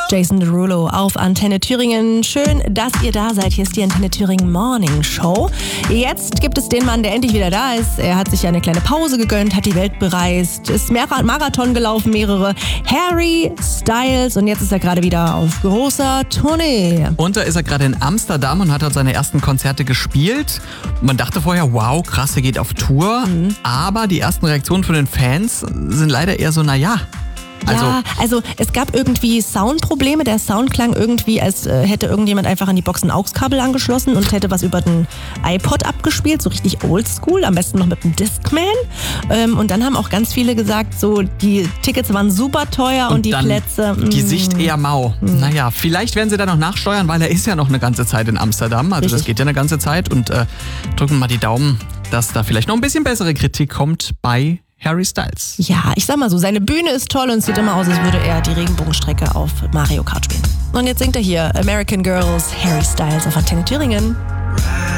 Jason Derulo auf Antenne Thüringen. Schön, dass ihr da seid. Hier ist die Antenne Thüringen Morning Show. Jetzt gibt es den Mann, der endlich wieder da ist. Er hat sich eine kleine Pause gegönnt, hat die Welt bereist, ist Marathon gelaufen, mehrere. Harry Styles. Und jetzt ist er gerade wieder auf großer Tournee. Und da ist er gerade in Amsterdam und hat dort seine ersten Konzerte gespielt. Man dachte vorher, wow, krass, er geht auf Tour. Aber die ersten Reaktionen von den Fans sind leider eher so, Also es gab irgendwie Soundprobleme. Der Sound klang irgendwie, als hätte irgendjemand einfach an die Box ein AUX-Kabel angeschlossen und hätte was über den iPod abgespielt, so richtig oldschool, am besten noch mit einem Discman. Und dann haben auch ganz viele gesagt, so die Tickets waren super teuer und die Plätze... Die Sicht eher mau. Naja, vielleicht werden sie da noch nachsteuern, weil er ist ja noch eine ganze Zeit in Amsterdam. Also das geht ja eine ganze Zeit und drücken mal die Daumen, dass da vielleicht noch ein bisschen bessere Kritik kommt bei Harry Styles. Ja, ich sag mal so, seine Bühne ist toll und es sieht immer aus, als würde er die Regenbogenstrecke auf Mario Kart spielen. Und jetzt singt er hier American Girls, Harry Styles auf Antenne Thüringen.